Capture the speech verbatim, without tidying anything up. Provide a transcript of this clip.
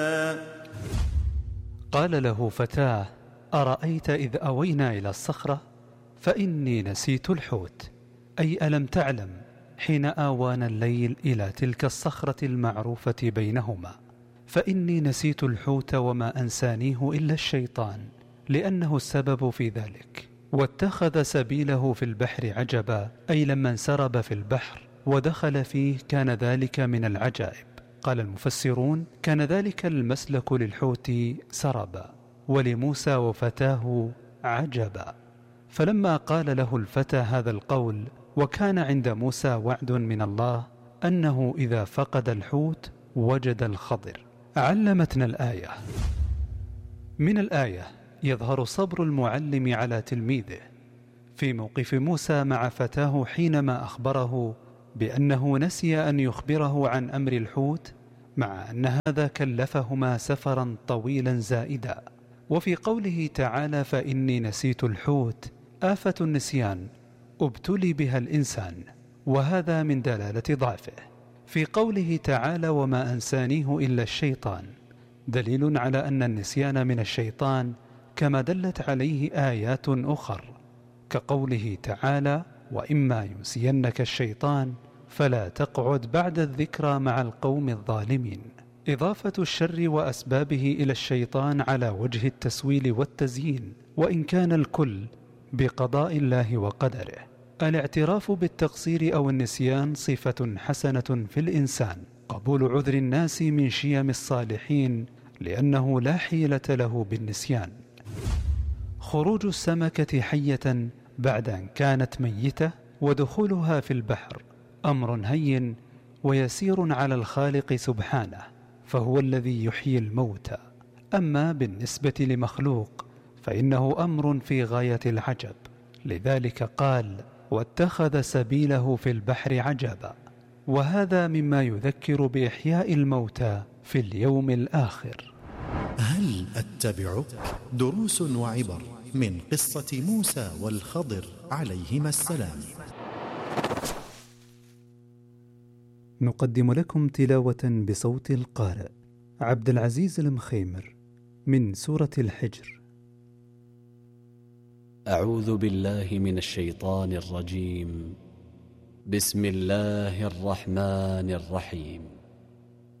قال له فتاه: أرأيت إذ أوينا إلى الصخرة فإني نسيت الحوت، أي ألم تعلم حين آوانا الليل إلى تلك الصخرة المعروفة بينهما، فإني نسيت الحوت وما أنسانيه إلا الشيطان لأنه السبب في ذلك. واتخذ سبيله في البحر عجبا، أي لما انسرب في البحر ودخل فيه كان ذلك من العجائب. قال المفسرون: كان ذلك المسلك للحوت سربا، ولموسى وفتاه عجبا. فلما قال له الفتى هذا القول، وكان عند موسى وعد من الله أنه إذا فقد الحوت وجد الخضر، علمتنا الآية. من الآية يظهر صبر المعلم على تلميذه في موقف موسى مع فتاه حينما أخبره بأنه نسي أن يخبره عن أمر الحوت، مع أن هذا كلفهما سفرا طويلا زائدا. وفي قوله تعالى: فإني نسيت الحوت، آفة النسيان ابتلي بها الإنسان، وهذا من دلالة ضعفه. في قوله تعالى: وما أنسانيه إلا الشيطان، دليل على أن النسيان من الشيطان، كما دلت عليه آيات أخر كقوله تعالى: وإما ينسينك الشيطان فلا تقعد بعد الذكرى مع القوم الظالمين. إضافة الشر وأسبابه إلى الشيطان على وجه التسويل والتزيين، وإن كان الكل بقضاء الله وقدره. الاعتراف بالتقصير أو النسيان صفة حسنة في الإنسان، قبول عذر الناس من شيم الصالحين، لأنه لا حيلة له بالنسيان. خروج السمكة حية بعد أن كانت ميتة ودخولها في البحر أمر هين ويسير على الخالق سبحانه، فهو الذي يحيي الموتى. أما بالنسبة لمخلوق فإنه أمر في غاية العجب، لذلك قال: واتخذ سبيله في البحر عجبا. وهذا مما يذكر بإحياء الموتى في اليوم الآخر. هل أتبعك؟ دروس وعبر من قصة موسى والخضر عليهما السلام. نقدم لكم تلاوة بصوت القارئ عبد العزيز المخيمر من سورة الحجر. أعوذ بالله من الشيطان الرجيم. بسم الله الرحمن الرحيم.